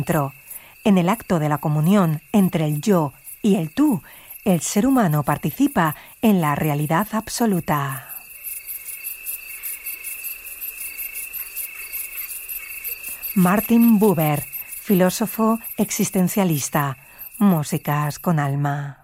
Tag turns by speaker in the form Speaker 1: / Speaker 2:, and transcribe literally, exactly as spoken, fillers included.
Speaker 1: En el acto de la comunión entre el yo y el tú, el ser humano participa en la realidad absoluta. Martin Buber, filósofo existencialista. Músicas con alma.